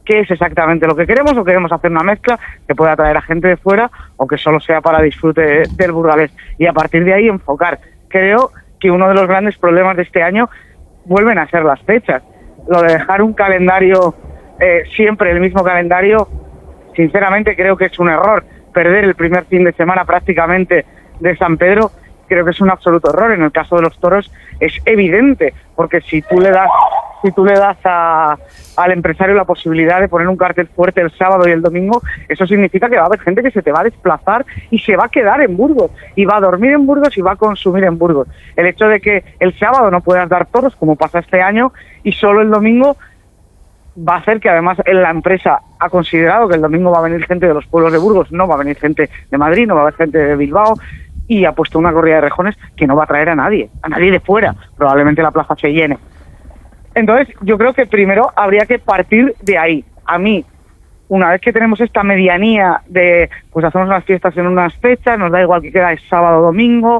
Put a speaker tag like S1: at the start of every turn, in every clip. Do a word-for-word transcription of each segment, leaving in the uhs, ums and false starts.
S1: qué es exactamente lo que queremos, o queremos hacer una mezcla que pueda atraer a gente de fuera o que solo sea para disfrute del burgalés. Y a partir de ahí enfocar. Creo que uno de los grandes problemas de este año vuelven a ser las fechas. Lo de dejar un calendario, eh, siempre el mismo calendario, sinceramente creo que es un error. Perder el primer fin de semana prácticamente de San Pedro, creo que es un absoluto error. En el caso de los toros es evidente, porque si tú le das si tú le das a, al empresario la posibilidad de poner un cartel fuerte el sábado y el domingo, eso significa que va a haber gente que se te va a desplazar y se va a quedar en Burgos, y va a dormir en Burgos y va a consumir en Burgos. El hecho de que el sábado no puedas dar toros, como pasa este año, y solo el domingo, va a hacer que además la empresa ha considerado que el domingo va a venir gente de los pueblos de Burgos, no va a venir gente de Madrid, no va a haber gente de Bilbao, y ha puesto una corrida de rejones que no va a traer a nadie, a nadie de fuera. Probablemente la plaza se llene. Entonces, yo creo que primero habría que partir de ahí. A mí, una vez que tenemos esta medianía de, pues hacemos unas fiestas en unas fechas, nos da igual que queda es sábado o domingo,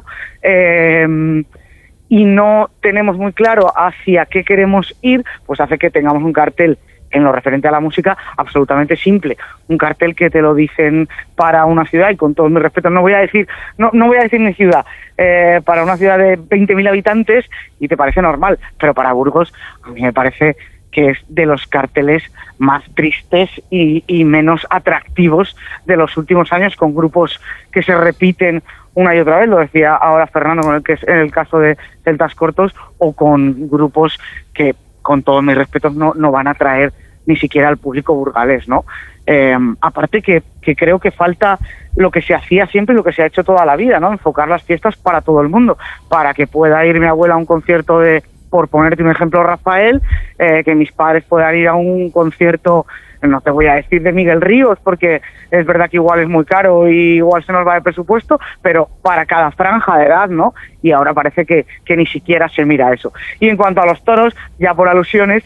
S1: eh, y no tenemos muy claro hacia qué queremos ir, pues hace que tengamos un cartel en lo referente a la música absolutamente simple, un cartel que te lo dicen para una ciudad, y con todo mi respeto no voy a decir no no voy a decir ni ciudad, eh, para una ciudad de veinte mil habitantes, y te parece normal, pero para Burgos a mí me parece que es de los carteles más tristes y, y menos atractivos de los últimos años, con grupos que se repiten una y otra vez, lo decía ahora Fernando con el que es en el caso de Celtas Cortos, o con grupos que, con todos mis respetos, no, no van a atraer ni siquiera al público burgalés, ¿no? Eh, aparte que, que creo que falta lo que se hacía siempre y lo que se ha hecho toda la vida, ¿no? Enfocar las fiestas para todo el mundo, para que pueda ir mi abuela a un concierto de, por ponerte un ejemplo, Rafael, eh, que mis padres puedan ir a un concierto, no te voy a decir de Miguel Ríos, porque es verdad que igual es muy caro y igual se nos va de presupuesto, pero para cada franja de edad, ¿no? Y ahora parece que, que ni siquiera se mira eso. Y en cuanto a los toros, ya por alusiones,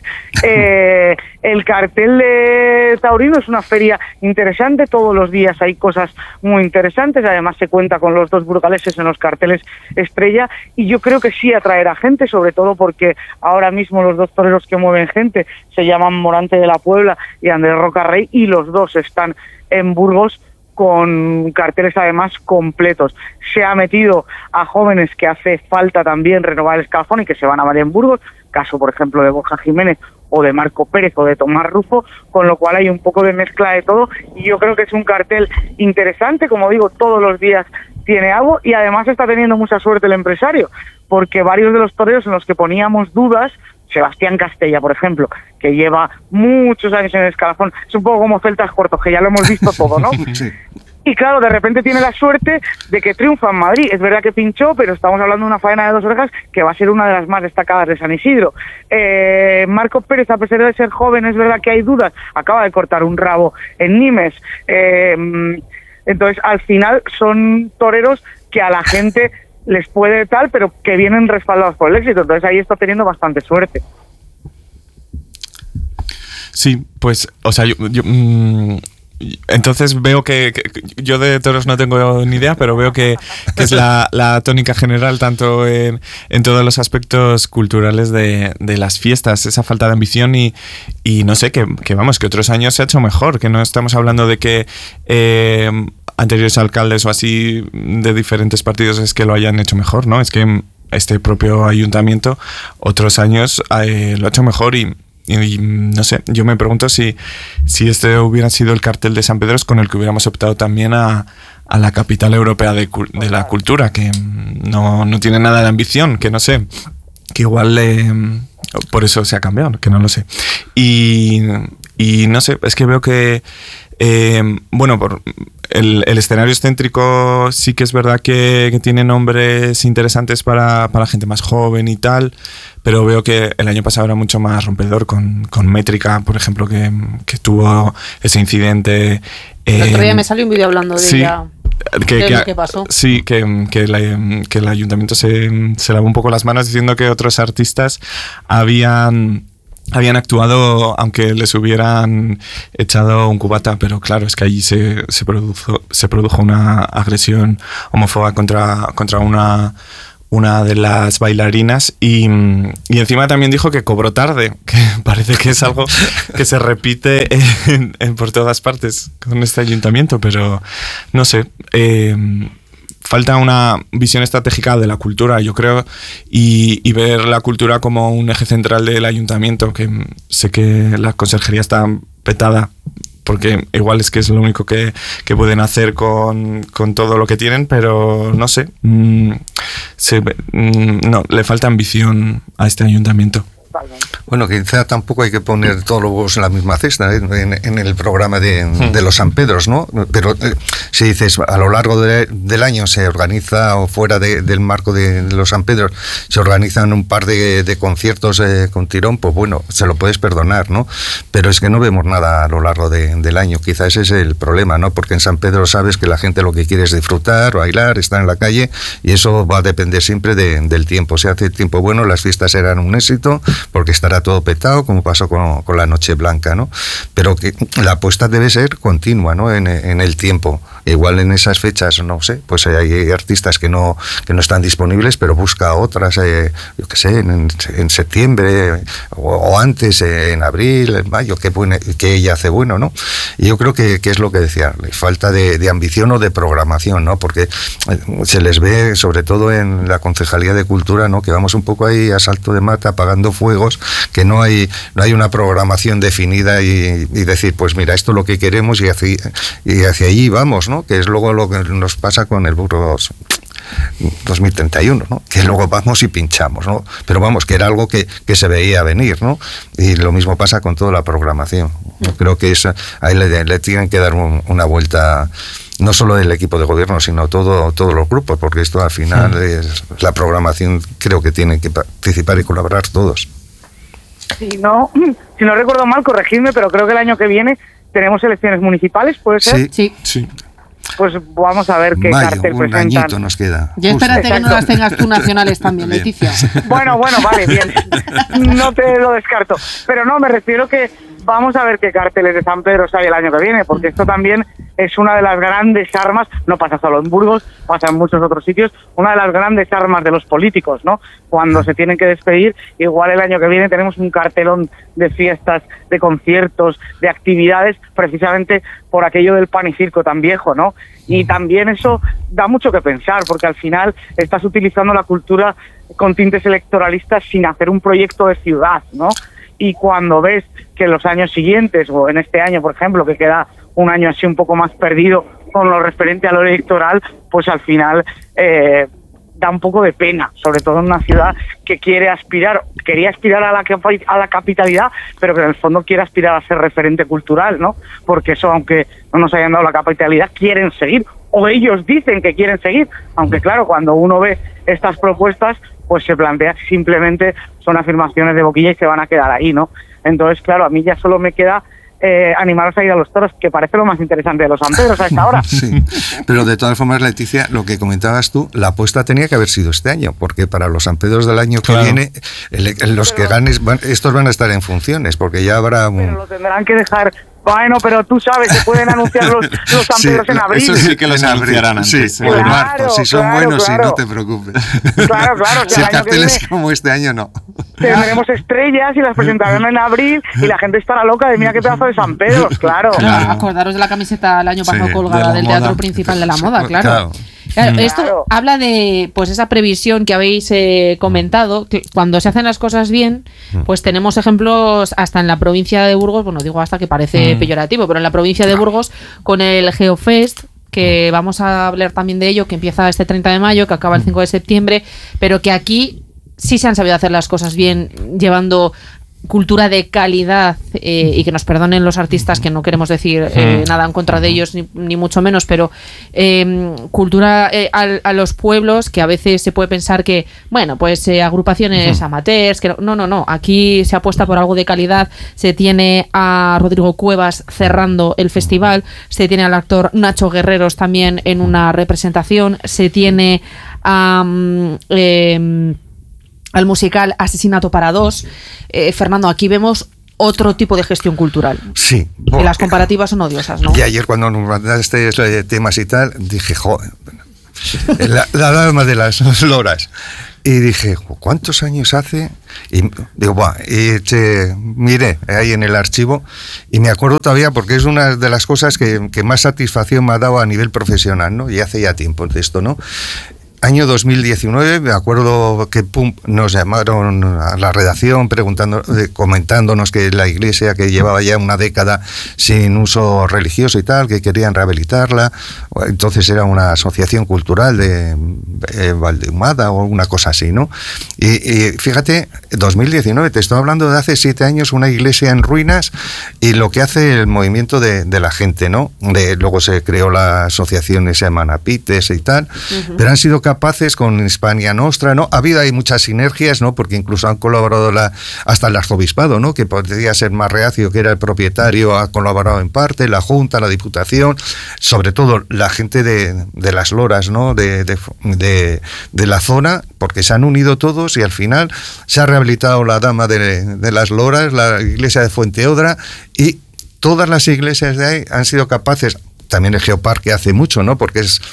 S1: eh, el cartel de Taurino es una feria interesante, todos los días hay cosas muy interesantes, además se cuenta con los dos burgaleses en los carteles estrella, y yo creo que sí atraerá gente, sobre todo porque ahora mismo los dos toreros que mueven gente se llaman Morante de la Puebla y Andrés Rocarrey, y los dos están en Burgos con carteles además completos. Se ha metido a jóvenes que hace falta también renovar el escalafón y que se van a ver en Burgos, caso por ejemplo de Borja Jiménez o de Marco Pérez o de Tomás Rufo, con lo cual hay un poco de mezcla de todo, y yo creo que es un cartel interesante, como digo, todos los días tiene algo, y además está teniendo mucha suerte el empresario, porque varios de los toreros en los que poníamos dudas, Sebastián Castella, por ejemplo, que lleva muchos años en el escalafón, es un poco como Celtas Cortos, que ya lo hemos visto todo, ¿no? Sí. Y claro, de repente tiene la suerte de que triunfa en Madrid. Es verdad que pinchó, pero estamos hablando de una faena de dos orejas que va a ser una de las más destacadas de San Isidro. Eh, Marco Pérez, a pesar de ser joven, es verdad que hay dudas, acaba de cortar un rabo en Nimes. Eh, entonces, al final, son toreros que a la gente les puede tal, pero que vienen respaldados por el éxito. Entonces ahí está teniendo bastante suerte.
S2: Sí, pues, o sea, yo... yo mmm... Entonces veo que, que yo de toros no tengo ni idea, pero veo que, que es la, la tónica general tanto en, en todos los aspectos culturales de, de las fiestas, esa falta de ambición y, y no sé, que, que vamos, que otros años se ha hecho mejor, que no estamos hablando de que eh, anteriores alcaldes o así de diferentes partidos es que lo hayan hecho mejor, ¿no? Es que este propio ayuntamiento otros años eh, lo ha hecho mejor y Y, y no sé, yo me pregunto si, si este hubiera sido el cartel de San Pedro con el que hubiéramos optado también a, a la capital europea de, de la cultura, que no, no tiene nada de ambición, que no sé, que igual eh, por eso se ha cambiado, que no lo sé. Y, y no sé, es que veo que eh, bueno, por el, el escenario excéntrico sí que es verdad que, que tiene nombres interesantes para, para gente más joven y tal, pero veo que el año pasado era mucho más rompedor con, con Métrica, por ejemplo, que, que tuvo ese incidente.
S3: El otro día me salió un vídeo hablando de
S2: sí,
S3: ella.
S2: Que,
S3: ¿Qué,
S2: que,
S3: ¿Qué pasó?
S2: Sí, que, que, la, que el ayuntamiento se, se lavó un poco las manos diciendo que otros artistas habían... habían actuado aunque les hubieran echado un cubata, pero claro, es que allí se, se, produjo, se produjo una agresión homófoba contra, contra una, una de las bailarinas, y, y encima también dijo que cobró tarde, que parece que es algo que se repite en, en, por todas partes con este ayuntamiento, pero no sé, eh, falta una visión estratégica de la cultura, yo creo, y, y ver la cultura como un eje central del ayuntamiento, que sé que la conserjería está petada, porque igual es que es lo único que, que pueden hacer con, con todo lo que tienen, pero no sé, mmm, se, mmm, no, le falta ambición a este ayuntamiento.
S4: Bueno, quizá tampoco hay que poner todos los huevos en la misma cesta, ¿eh? en, en el programa de, de los San Pedros, ¿no? Pero eh, si dices, a lo largo de, del año se organiza, o fuera de, del marco de, de los San Pedros, se organizan un par de, de conciertos eh, con tirón, pues bueno, se lo puedes perdonar, ¿no? Pero es que no vemos nada a lo largo de, del año, quizá ese es el problema, ¿no? Porque en San Pedro sabes que la gente lo que quiere es disfrutar, bailar, estar en la calle, y eso va a depender siempre de, del tiempo. Si hace tiempo bueno, las fiestas serán un éxito, porque estará todo petado, como pasó con, con la Noche Blanca, ¿no? Pero que la apuesta debe ser continua, ¿no? En, en el tiempo. Igual en esas fechas, no sé, pues hay artistas que no que no están disponibles, pero busca otras, eh, yo qué sé, en, en septiembre o, o antes, eh, en abril, en mayo, que, buena, que ella hace bueno, ¿no? Y yo creo que, que es lo que decía, falta de, de ambición o de programación, ¿no? Porque se les ve, sobre todo en la Concejalía de Cultura, ¿no? Que vamos un poco ahí a salto de mata, apagando fuegos, que no hay no hay una programación definida y, y decir, pues mira, esto es lo que queremos y hacia, y hacia allí vamos, ¿no? Que es luego lo que nos pasa con el Burgos dos mil treinta y uno, ¿no? Que luego vamos y pinchamos, ¿no? Pero vamos, que era algo que, que se veía venir, ¿no? Y lo mismo pasa con toda la programación. Yo creo que es, ahí le, le tienen que dar un, una vuelta, no solo el equipo de gobierno, sino todo, todos los grupos, porque esto al final sí. es la programación, creo que tienen que participar y colaborar todos.
S1: Si no, si no recuerdo mal, corregidme, pero creo que el año que viene tenemos elecciones municipales, ¿puede ser?
S4: Sí, sí.
S1: Pues vamos a ver qué
S4: Mayo,
S1: cartel
S4: un
S1: presentan.
S4: añito nos queda.
S3: Ya espérate que no las tengas tú nacionales también, bien. Leticia.
S1: Bueno, bueno, vale, bien. No te lo descarto. Pero no, me refiero que vamos a ver qué carteles de San Pedro hay el año que viene, porque esto también es una de las grandes armas, no pasa solo en Burgos, pasa en muchos otros sitios, una de las grandes armas de los políticos, ¿no? Cuando se tienen que despedir, igual el año que viene tenemos un cartelón de fiestas, de conciertos, de actividades, precisamente por aquello del pan y circo tan viejo, ¿no? Y también eso da mucho que pensar, porque al final estás utilizando la cultura con tintes electoralistas sin hacer un proyecto de ciudad, ¿no? Y cuando ves que en los años siguientes, o en este año, por ejemplo, que queda un año así un poco más perdido con lo referente a lo electoral, pues al final eh, da un poco de pena, sobre todo en una ciudad que quiere aspirar, quería aspirar a la, a la capitalidad, pero que en el fondo quiere aspirar a ser referente cultural, ¿no? Porque eso, aunque no nos hayan dado la capitalidad, quieren seguir, o ellos dicen que quieren seguir, aunque claro, cuando uno ve estas propuestas, pues se plantea que simplemente son afirmaciones de boquilla y se van a quedar ahí, ¿no? Entonces, claro, a mí ya solo me queda eh, animaros a ir a los toros, que parece lo más interesante de los San Pedros a esta hora.
S4: Sí, pero de todas formas, Leticia, lo que comentabas tú, la apuesta tenía que haber sido este año, porque para los San Pedros del año claro. que viene, el, el, los pero, que ganes, van, estos van a estar en funciones, porque ya habrá... Un...
S1: Pero lo tendrán que dejar... Bueno, pero tú sabes, se pueden anunciar los, los San Pedros sí, en abril.
S2: Eso sí que los anunciarán antes.
S4: Sí, o en marzo, si son
S1: claro,
S4: buenos,
S1: claro.
S4: sí, no te preocupes.
S1: Claro, claro.
S4: Si el cartel es como este año, no.
S1: Tendremos estrellas y las presentarán en abril y la gente estará loca de mira qué pedazo de San Pedro, claro.
S3: claro. Acordaros de la camiseta el año pasado sí, colgada de del moda. Teatro Principal de la Moda, claro. claro. Claro, esto claro. habla de pues esa previsión que habéis eh, comentado, que cuando se hacen las cosas bien, pues tenemos ejemplos hasta en la provincia de Burgos, bueno, digo hasta que parece mm. peyorativo, pero en la provincia de Burgos con el Geofest, que vamos a hablar también de ello, que empieza este treinta de mayo, que acaba el cinco de septiembre, pero que aquí sí se han sabido hacer las cosas bien, llevando cultura de calidad eh, y que nos perdonen los artistas, que no queremos decir eh, nada en contra de ellos ni, ni mucho menos, pero eh, cultura eh, a, a los pueblos, que a veces se puede pensar que bueno, pues eh, agrupaciones uh-huh. amateurs, que no, no, no, aquí se apuesta por algo de calidad, se tiene a Rodrigo Cuevas cerrando el festival, se tiene al actor Nacho Guerreros también en una representación, se tiene a um, eh, al musical Asesinato para dos. Eh, Fernando, aquí vemos otro tipo de gestión cultural.
S4: Sí.
S3: Y oh, las comparativas son odiosas, ¿no?
S4: Y ayer cuando nos mandaste temas y tal, dije, joder, la, la dama de las loras. Y dije, ¿cuántos años hace? Y digo, buah, y te, miré ahí en el archivo y me acuerdo todavía porque es una de las cosas que, que más satisfacción me ha dado a nivel profesional, ¿no? Y hace ya tiempo de esto, ¿no? Año dos mil diecinueve, me acuerdo que pum, nos llamaron a la redacción preguntando, comentándonos que la iglesia, que llevaba ya una década sin uso religioso y tal, que querían rehabilitarla. Entonces era una asociación cultural de eh, Valdehumada o una cosa así, ¿no? Y, y fíjate, dos mil diecinueve, te estoy hablando de hace siete años, una iglesia en ruinas y lo que hace el movimiento de, de la gente, ¿no? De, luego se creó la asociación esa Manapites y tal, uh-huh. Pero han sido capaces con Hispania Nostra, ¿no? Ha habido ahí muchas sinergias, ¿no? Porque incluso han colaborado la, hasta el arzobispado, ¿no? Que podría ser más reacio, que era el propietario, ha colaborado en parte, la Junta, la Diputación, sobre todo la gente de, de las loras, ¿no? De, de, de, de la zona, porque se han unido todos y al final se ha rehabilitado la Dama de, de las Loras, la iglesia de Fuenteodra, y todas las iglesias de ahí han sido capaces, también el Geoparque hace mucho, ¿no? Porque es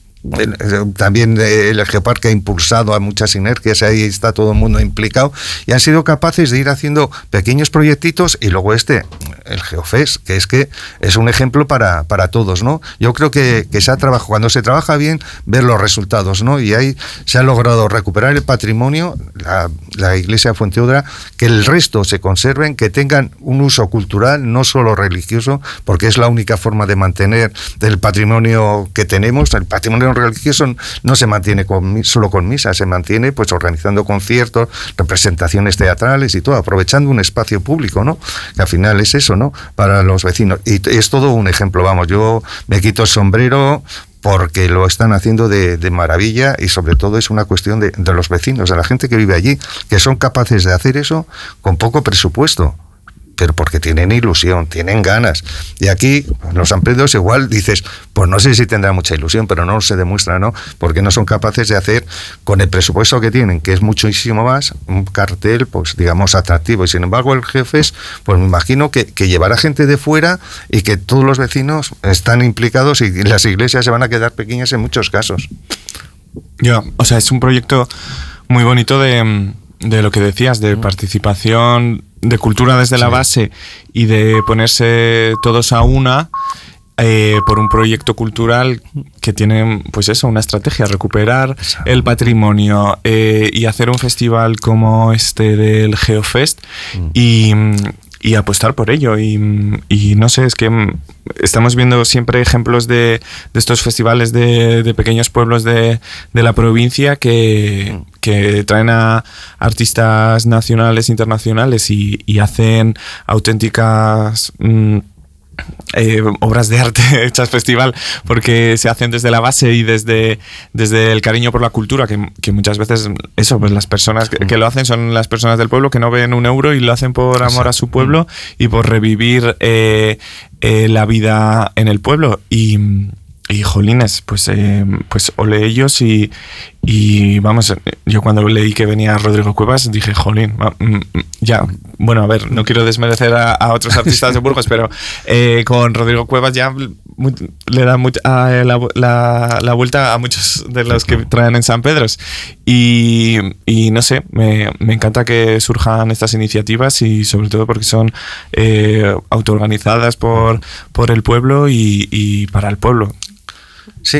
S4: también el Geoparque ha impulsado a muchas sinergias, ahí está todo el mundo implicado y han sido capaces de ir haciendo pequeños proyectitos y luego este, el Geofest, que es que es un ejemplo para, para todos, ¿no? Yo creo que, que se ha trabajado, cuando se trabaja bien, ver los resultados, ¿no? Y ahí se ha logrado recuperar el patrimonio, la, la iglesia de Fuenteodra, que el resto se conserven, que tengan un uso cultural, no solo religioso, porque es la única forma de mantener el patrimonio que tenemos. El patrimonio religioso no se mantiene con, solo con misa, se mantiene pues organizando conciertos, representaciones teatrales y todo, aprovechando un espacio público, ¿no? Que al final es eso, ¿no? Para los vecinos. Y es todo un ejemplo, vamos, yo me quito el sombrero porque lo están haciendo de, de maravilla y sobre todo es una cuestión de, de los vecinos, de la gente que vive allí, que son capaces de hacer eso con poco presupuesto. Pero porque tienen ilusión, tienen ganas. Y aquí, los San Pedro igual dices, pues no sé si tendrá mucha ilusión, pero no se demuestra, ¿no? Porque no son capaces de hacer, con el presupuesto que tienen, que es muchísimo más, un cartel, pues digamos, atractivo. Y sin embargo, el Geofest, pues me imagino que, que llevará gente de fuera y que todos los vecinos están implicados y las iglesias se van a quedar pequeñas en muchos casos.
S2: Ya, o sea, es un proyecto muy bonito de, de lo que decías, de participación, de cultura desde sí. la base y de ponerse todos a una eh, por un proyecto cultural que tiene, pues eso, una estrategia, recuperar Exacto. el patrimonio eh, y hacer un festival como este del Geofest mm. y, y apostar por ello. Y, y no sé, es que estamos viendo siempre ejemplos de, de estos festivales de, de pequeños pueblos de, de la provincia que, que traen a artistas nacionales, internacionales y, y hacen auténticas mmm, eh, obras de arte hechas festival, porque se hacen desde la base y desde, desde el cariño por la cultura, que, que muchas veces eso, pues las personas que, que lo hacen son las personas del pueblo que no ven un euro y lo hacen por amor a su pueblo y por revivir eh, eh, la vida en el pueblo. Y Y jolines, pues, eh, pues ole ellos y, y vamos, yo cuando leí que venía Rodrigo Cuevas dije, jolín, ya, bueno, a ver, no quiero desmerecer a, a otros artistas de Burgos, pero eh, con Rodrigo Cuevas ya muy, le da much, a, la, la, la vuelta a muchos de los que traen en San Pedros y, y no sé, me, me encanta que surjan estas iniciativas y sobre todo porque son eh, autoorganizadas por, por el pueblo y, y para el pueblo.
S4: Sí.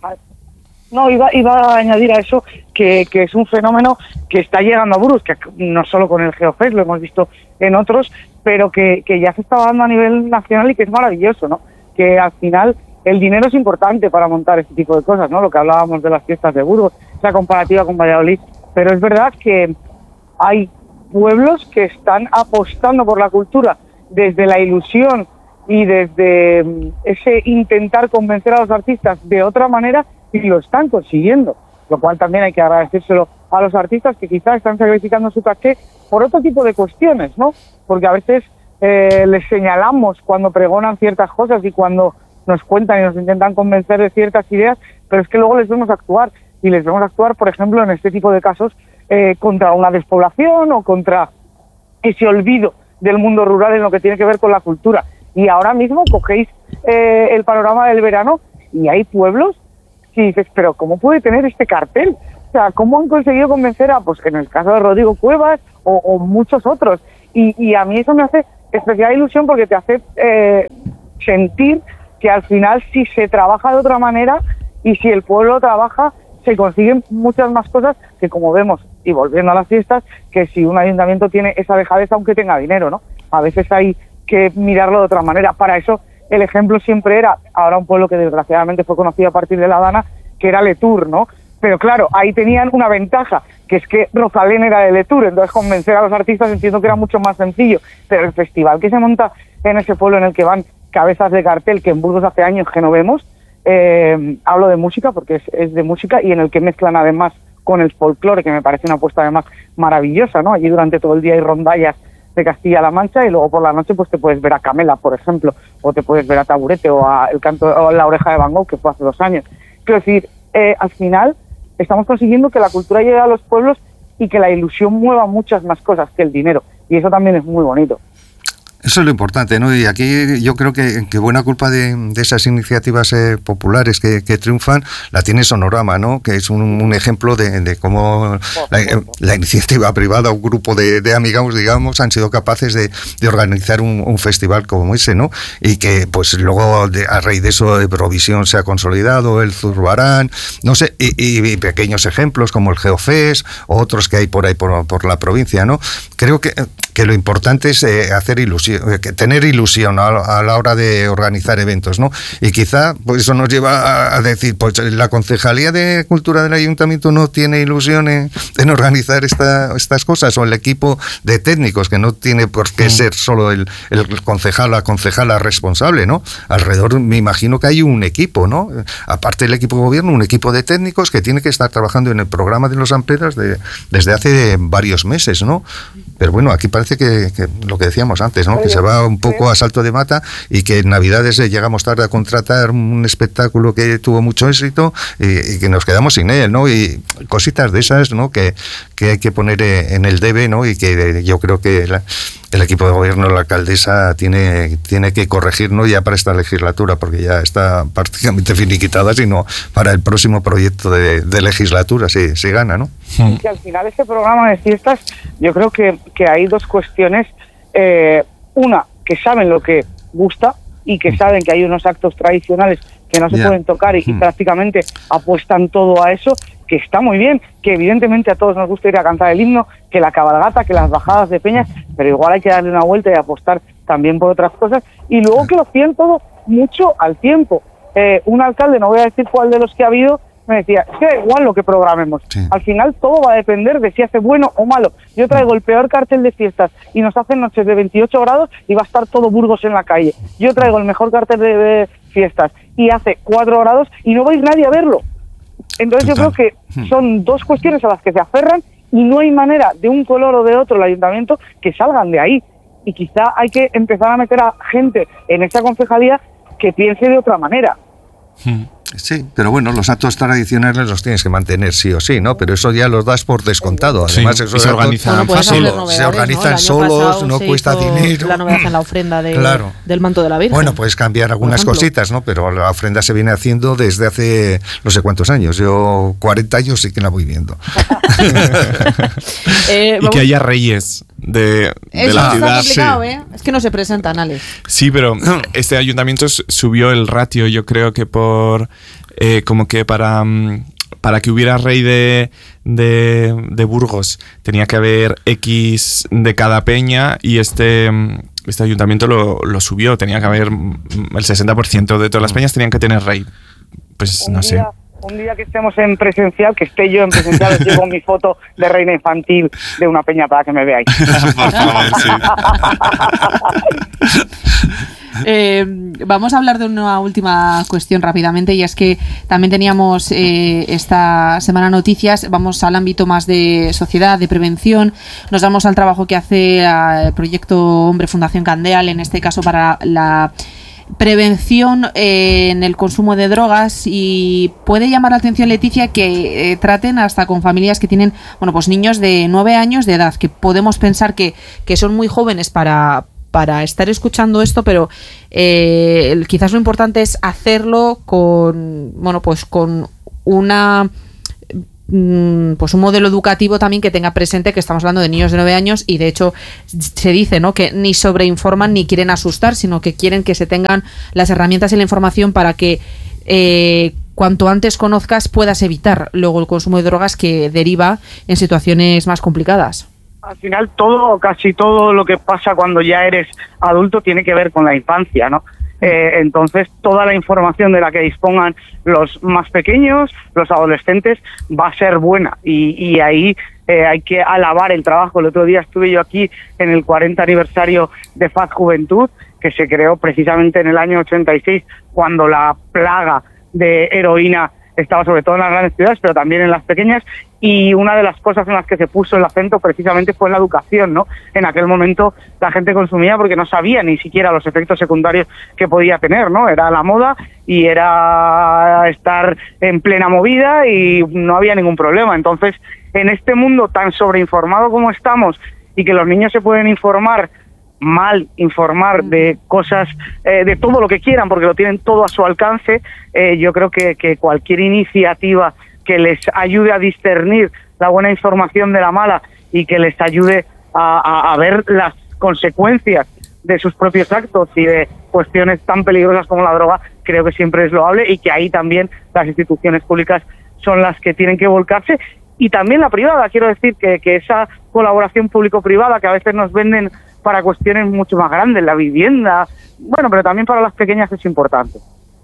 S1: No, iba, iba a añadir a eso que, que es un fenómeno que está llegando a Burgos, que no solo con el Geofest, lo hemos visto en otros, pero que, que ya se está dando a nivel nacional y que es maravilloso, ¿no? Que al final el dinero es importante para montar este tipo de cosas, ¿no? Lo que hablábamos de las fiestas de Burgos, esa comparativa con Valladolid, pero es verdad que hay pueblos que están apostando por la cultura desde la ilusión y desde ese intentar convencer a los artistas de otra manera y lo están consiguiendo, lo cual también hay que agradecérselo a los artistas que quizás están sacrificando su caché por otro tipo de cuestiones, ¿no? Porque a veces eh, les señalamos cuando pregonan ciertas cosas y cuando nos cuentan y nos intentan convencer de ciertas ideas, pero es que luego les vemos actuar y les vemos actuar, por ejemplo, en este tipo de casos eh, contra una despoblación o contra ese olvido del mundo rural en lo que tiene que ver con la cultura. Y ahora mismo cogéis eh, el panorama del verano y hay pueblos y dices, pero ¿cómo puede tener este cartel? O sea, ¿cómo han conseguido convencer a, pues en el caso de Rodrigo Cuevas o, o muchos otros? Y, y a mí eso me hace especial ilusión porque te hace eh, sentir que al final si se trabaja de otra manera y si el pueblo trabaja, se consiguen muchas más cosas que, como vemos, y volviendo a las fiestas, que si un ayuntamiento tiene esa dejadez aunque tenga dinero, ¿no? A veces hay que mirarlo de otra manera. Para eso el ejemplo siempre era, ahora un pueblo que desgraciadamente fue conocido a partir de La Dana, que era Letour, ¿no? Pero claro, ahí tenían una ventaja, que es que Rosalén era de Letour, entonces convencer a los artistas entiendo que era mucho más sencillo, pero el festival que se monta en ese pueblo en el que van cabezas de cartel, que en Burgos hace años que no vemos, eh, hablo de música porque es, es de música, y en el que mezclan además con el folclore, que me parece una apuesta además maravillosa, ¿no? Allí durante todo el día hay rondallas de Castilla-La Mancha y luego por la noche pues te puedes ver a Camela, por ejemplo, o te puedes ver a Taburete o a el canto o a La Oreja de Van Gogh, que fue hace dos años. Quiero decir, eh, al final estamos consiguiendo que la cultura llegue a los pueblos y que la ilusión mueva muchas más cosas que el dinero, y eso también es muy bonito.
S4: Eso es lo importante, ¿no? Y aquí yo creo que, que buena culpa de, de esas iniciativas eh, populares que, que triunfan la tiene Sonorama, ¿no? Que es un, un ejemplo de, de cómo la, la iniciativa privada, un grupo de, de amigos, digamos, han sido capaces de, de organizar un, un festival como ese, ¿no? Y que, pues, luego de, a raíz de eso Eurovisión se ha consolidado, el Zurbarán, no sé, y, y, y pequeños ejemplos como el Geofest o otros que hay por ahí por, por la provincia, ¿no? Creo que, que lo importante es eh, hacer ilusión, que tener ilusión a, a la hora de organizar eventos, ¿no? Y quizá pues eso nos lleva a, a decir, pues la Concejalía de Cultura del Ayuntamiento no tiene ilusión en, en organizar esta, estas cosas, o el equipo de técnicos, que no tiene por qué ser solo el, el concejal, la concejala responsable, ¿no? Alrededor me imagino que hay un equipo, ¿no? Aparte del equipo de gobierno, un equipo de técnicos que tiene que estar trabajando en el programa de los Ampedras de, desde hace varios meses, ¿no? Pero bueno, aquí parece que, que lo que decíamos antes, ¿no? Que se va un poco a salto de mata y que en Navidades llegamos tarde a contratar un espectáculo que tuvo mucho éxito y, y que nos quedamos sin él, ¿no? Y cositas de esas, ¿no? Que, que hay que poner en el debe, ¿no? Y que yo creo que la, el equipo de gobierno, la alcaldesa, tiene, tiene que corregir, no ya para esta legislatura, porque ya está prácticamente finiquitada, sino para el próximo proyecto de, de legislatura, si, si gana, ¿no?
S1: Y que al final ese programa de fiestas, yo creo que, que hay dos cuestiones. Eh, una, que saben lo que gusta y que saben que hay unos actos tradicionales que no se yeah. pueden tocar y, y prácticamente apuestan todo a eso, que está muy bien, que evidentemente a todos nos gusta ir a cantar el himno, que la cabalgata, que las bajadas de peñas, pero igual hay que darle una vuelta y apostar también por otras cosas, y luego que lo fíen todo mucho al tiempo. Eh, un alcalde, no voy a decir cuál de los que ha habido, me decía, es que da igual lo que programemos, sí. Al final todo va a depender de si hace bueno o malo. Yo traigo el peor cartel de fiestas y nos hacen noches de veintiocho grados y va a estar todo Burgos en la calle. Yo traigo el mejor cartel de, de fiestas y hace cuatro grados y no vais nadie a verlo. Entonces Total. Yo creo que son dos cuestiones a las que se aferran y no hay manera de un color o de otro el ayuntamiento que salgan de ahí. Y quizá hay que empezar a meter a gente en esta concejalía que piense de otra manera.
S4: Hmm. Sí, pero bueno, los actos tradicionales los tienes que mantener sí o sí, ¿no? Pero eso ya los das por descontado. Además, sí, eso
S2: se organizan,
S3: bueno,
S4: solo, se organizan ¿no? solos, no cuesta dinero.
S3: La novedad en la ofrenda de,
S4: claro.
S3: del manto de la Virgen.
S4: Bueno, puedes cambiar algunas cositas, ¿no? Pero la ofrenda se viene haciendo desde hace no sé cuántos años. Yo cuarenta años sí que la voy viendo.
S2: eh, y que haya reyes de, de
S3: eso
S2: la ciudad.
S3: Está complicado, sí. ¿eh? Es que no se presentan, Ale.
S2: Sí, pero este ayuntamiento subió el ratio, yo creo que por eh, como que para para que hubiera rey de, de de Burgos tenía que haber X de cada peña, y este este ayuntamiento lo, lo subió, tenía que haber el sesenta por ciento de todas las peñas tenían que tener rey. Pues
S1: un
S2: no
S1: día,
S2: sé.
S1: Un día que estemos en presencial, que esté yo en presencial, os llevo mi foto de reina infantil de una peña para que me veáis.
S2: Por favor, sí.
S3: Eh, vamos a hablar de una última cuestión rápidamente, y es que también teníamos eh, esta semana noticias. Vamos al ámbito más de sociedad, de prevención. Nos damos al trabajo que hace el proyecto Hombre Fundación Candeal, en este caso para la prevención eh, en el consumo de drogas, y puede llamar la atención, Leticia, que eh, traten hasta con familias que tienen, bueno, pues niños de nueve años de edad, que podemos pensar que, que son muy jóvenes para para estar escuchando esto, pero eh, quizás lo importante es hacerlo con, bueno, pues con una pues un modelo educativo también que tenga presente que estamos hablando de niños de nueve años y de hecho se dice, ¿no?, que ni sobreinforman ni quieren asustar, sino que quieren que se tengan las herramientas y la información para que eh, cuanto antes conozcas puedas evitar luego el consumo de drogas que deriva en situaciones más complicadas.
S1: Al final todo, casi todo lo que pasa cuando ya eres adulto tiene que ver con la infancia, ¿no? Eh, entonces, toda la información de la que dispongan los más pequeños, los adolescentes, va a ser buena. Y, y ahí eh, hay que alabar el trabajo. El otro día estuve yo aquí en el cuarenta aniversario de F A D Juventud, que se creó precisamente en el año ochenta y seis, cuando la plaga de heroína estaba sobre todo en las grandes ciudades, pero también en las pequeñas, y una de las cosas en las que se puso el acento precisamente fue en la educación, ¿no? En aquel momento la gente consumía porque no sabía ni siquiera los efectos secundarios que podía tener, ¿no? Era la moda y era estar en plena movida y no había ningún problema. Entonces, en este mundo tan sobreinformado como estamos y que los niños se pueden informar mal, informar de cosas, eh, de todo lo que quieran, porque lo tienen todo a su alcance, eh, yo creo que, que cualquier iniciativa que les ayude a discernir la buena información de la mala y que les ayude a, a, a ver las consecuencias de sus propios actos y de cuestiones tan peligrosas como la droga, creo que siempre es loable y que ahí también las instituciones públicas son las que tienen que volcarse. Y también la privada, quiero decir que, que esa colaboración público-privada que a veces nos venden para cuestiones mucho más grandes, la vivienda, bueno, pero también para las pequeñas es importante.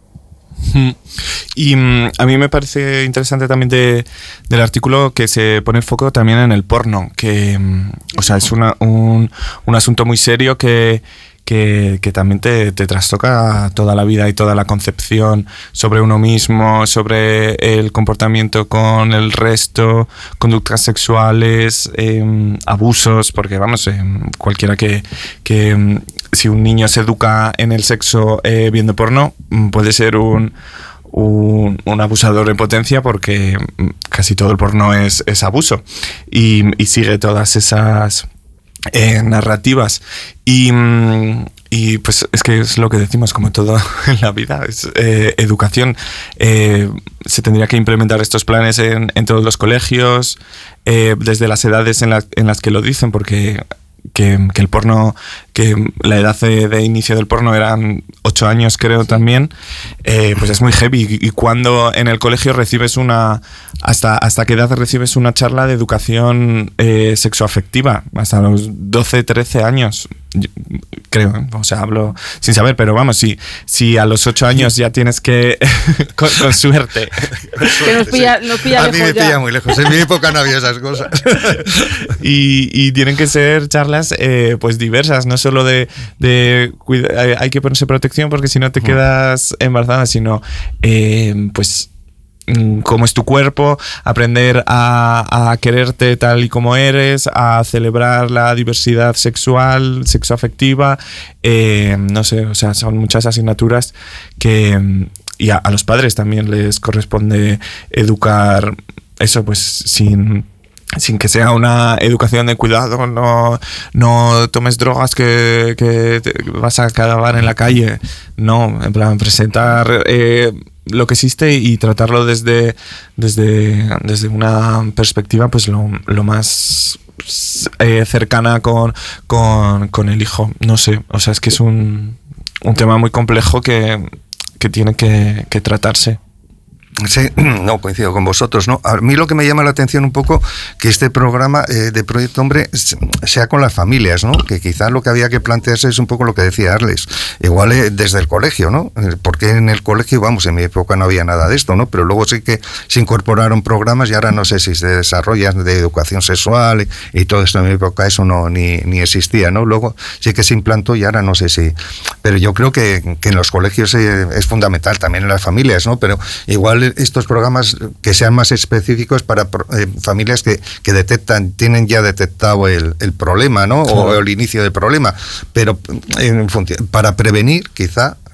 S2: Y um, a mí me parece interesante también de, del artículo que se pone el foco también en el porno, que um, o sea, es una, un, un asunto muy serio que Que, que también te, te trastoca toda la vida y toda la concepción sobre uno mismo, sobre el comportamiento con el resto, conductas sexuales, eh, abusos, porque vamos, eh, cualquiera que, que um, si un niño se educa en el sexo eh, viendo porno, puede ser un, un, un abusador en potencia, porque casi todo el porno es, es abuso y, y sigue todas esas Eh, narrativas y, y pues es que es lo que decimos, como todo en la vida, es eh, educación. Eh, se tendría que implementar estos planes en, en todos los colegios, eh, desde las edades en, la, en las que lo dicen, porque que, que el porno, que la edad de, de inicio del porno eran ocho años, creo, también, eh, pues es muy heavy. Y, y cuando en el colegio recibes una, hasta, hasta qué edad recibes una charla de educación eh, sexoafectiva, hasta los doce, trece años, creo, ¿eh? O sea, hablo sin saber, pero vamos, si, si a los ocho años ya tienes que, con, con suerte.
S3: Que nos pilla, nos pilla
S4: a mí me pilla ya. Muy lejos, en mi época no había esas cosas.
S2: y, y tienen que ser charlas eh, pues diversas, no solo de, de cuida, hay que ponerse protección porque si no te quedas embarazada, sino eh, pues cómo es tu cuerpo, aprender a, a quererte tal y como eres, a celebrar la diversidad sexual, sexoafectiva, eh, no sé, o sea, son muchas asignaturas que, y a, a los padres también les corresponde educar eso, pues sin... sin que sea una educación de cuidado, no, no tomes drogas que, que te vas a acabar en la calle. No, en plan, presentar eh, lo que existe y tratarlo desde, desde, desde una perspectiva pues lo, lo más eh, cercana con, con, con el hijo. No sé, o sea, es que es un, un tema muy complejo que, que tiene que, que tratarse.
S4: Sí, no, coincido con vosotros, ¿no? A mí lo que me llama la atención un poco que este programa eh, de Proyecto Hombre sea con las familias, ¿no? Que quizás lo que había que plantearse es un poco lo que decía Arles, igual eh, desde el colegio, ¿no? Porque en el colegio, vamos, en mi época no había nada de esto, ¿no? Pero luego sí que se incorporaron programas y ahora no sé si se desarrollan de educación sexual y, y todo esto. En mi época eso no ni, ni existía, ¿no? Luego sí que se implantó y ahora no sé si... Pero yo creo que, que en los colegios eh, es fundamental, también en las familias, ¿no? Pero igual estos programas que sean más específicos para eh, familias que, que detectan, tienen ya detectado el, el problema, ¿no? Claro. O el inicio del problema, pero en función, para prevenir quizá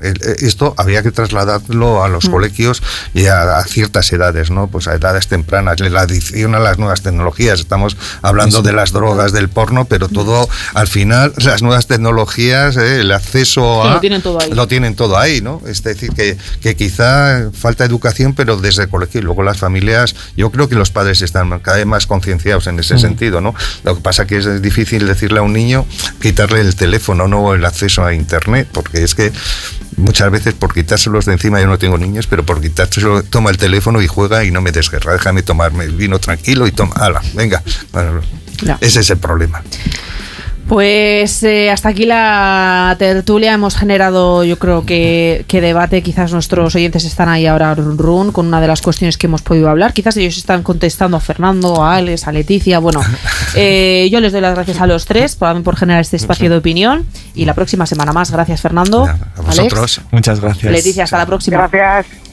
S4: esto había que trasladarlo a los mm. colegios y a, a ciertas edades, ¿no? Pues a edades tempranas, la adicción a las nuevas tecnologías. Estamos hablando sí. de las drogas, del porno, pero todo, al final, las nuevas tecnologías, eh, el acceso a...
S3: Lo tienen todo ahí.
S4: Lo tienen todo ahí, ¿no? Es decir, que, que quizá falta educación, pero desde el colegio. Y luego las familias, yo creo que los padres están cada vez más concienciados en ese mm. sentido, ¿no? Lo que pasa que es difícil decirle a un niño quitarle el teléfono, no el acceso a internet, porque es que muchas veces por quitárselos de encima, yo no tengo niños, pero por quitárselo, toma el teléfono y juega y no me desguerra, déjame tomarme el vino tranquilo y toma, ala, venga. Bueno, no. Ese es el problema.
S3: Pues eh, hasta aquí la tertulia. Hemos generado, yo creo que, que debate. Quizás nuestros oyentes están ahí ahora run, run, con una de las cuestiones que hemos podido hablar. Quizás ellos están contestando a Fernando, a Alex, a Leticia. Bueno, eh, yo les doy las gracias a los tres por, por generar este espacio de opinión. Y la próxima semana más. Gracias, Fernando.
S4: A vosotros.
S2: Alex. Muchas gracias.
S3: Leticia, hasta la próxima.
S1: Gracias.